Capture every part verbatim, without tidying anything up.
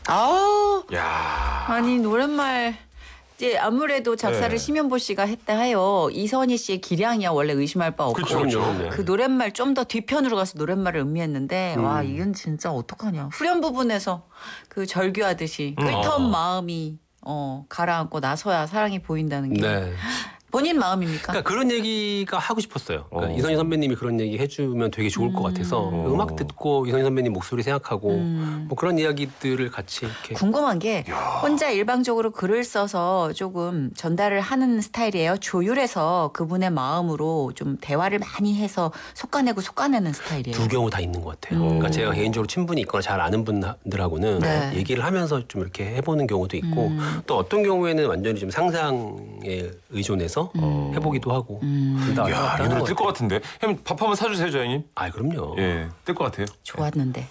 아우. 야. 아니 노랫말 이제 아무래도 작사를 네. 심현보 씨가 했다 해요. 이선희 씨의 기량이야 원래 의심할 바 없고. 그렇죠, 그렇죠. 그 노랫말 좀 더 뒤편으로 가서 노랫말을 음미했는데 음. 와 이건 진짜 어떡하냐. 후렴 부분에서 그 절규하듯이 음. 끓던 어. 마음이 어 가라앉고 나서야 사랑이 보인다는 게 네. 본인 마음입니까? 그러니까 그런 얘기가 하고 싶었어요. 그러니까 어. 이선희 선배님이 그런 얘기 해주면 되게 좋을 것 같아서 음. 음악 듣고 이선희 선배님 목소리 생각하고 음. 뭐 그런 이야기들을 같이 이렇게. 궁금한 게 혼자 일방적으로 글을 써서 조금 전달을 하는 스타일이에요. 조율해서 그분의 마음으로 좀 대화를 많이 해서 솎아내고 솎아내는 스타일이에요. 두 경우 다 있는 것 같아요. 음. 그러니까 제가 개인적으로 친분이 있거나 잘 아는 분들하고는 네. 얘기를 하면서 좀 이렇게 해보는 경우도 있고 음. 또 어떤 경우에는 완전히 좀 상상에 의존해서 음. 해보기도 하고. 음. 둘 다 왔다 야, 갔다 이 하는 노래 것 뜰 것 같아요. 같은데. 형 밥 한번 사주세요, 저희님. 아, 그럼요. 예, 뜰 것 같아요. 좋았는데.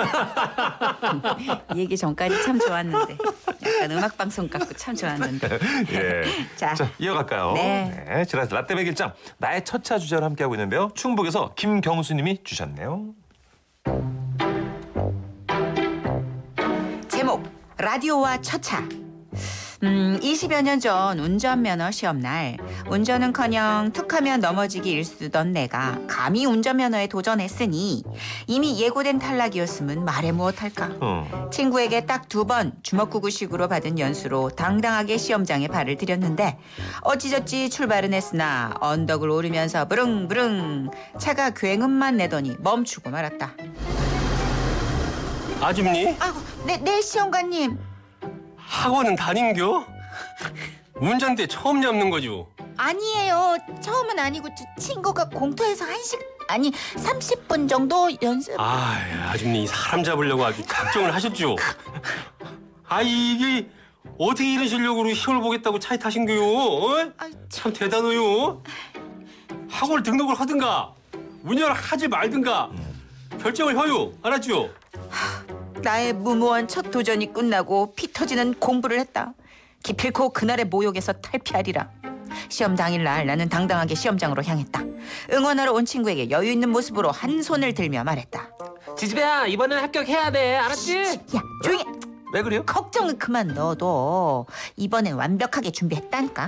이 얘기 전까지 참 좋았는데. 약간 음악 방송 같고 참 좋았는데. 예. 자, 자, 이어갈까요? 네. 네. 지라스 라떼 백일장 나의 첫차 주제로 함께하고 있는데요. 충북에서 김경수님이 주셨네요. 제목 라디오와 첫차. 음, 이십여 년 전 운전면허 시험날 운전은커녕 툭하면 넘어지기 일쑤던 내가 감히 운전면허에 도전했으니 이미 예고된 탈락이었으면 말해 무엇할까. 어. 친구에게 딱 두 번 주먹구구식으로 받은 연수로 당당하게 시험장에 발을 들였는데 어찌저찌 출발은 했으나 언덕을 오르면서 부릉부릉 차가 굉음만 내더니 멈추고 말았다. 아줌니 아이고, 네, 네 시험관님. 학원은 다닌겨? 운전대 처음 잡는 거죠? 아니에요. 처음은 아니고 저 친구가 공터에서 한 시간 아니 삼십 분 정도 연습. 아, 아줌니 사람 잡으려고 아주 작정을 하셨죠? 아, 이게 어떻게 이런 실력으로 시험을 보겠다고 차에 타신 거요? 어? 아이, 참 대단해요. 학원을 등록을 하든가 운전을 하지 말든가 결정을 해요. 알았죠? 나의 무모한 첫 도전이 끝나고 피 터지는 공부를 했다. 기필코 그날의 모욕에서 탈피하리라. 시험 당일날 나는 당당하게 시험장으로 향했다. 응원하러 온 친구에게 여유 있는 모습으로 한 손을 들며 말했다. 지지배야 이번엔 합격해야 돼 알았지? 야 조용히 해. 왜 그래요? 걱정은 그만 넣어둬. 이번엔 완벽하게 준비했다니까.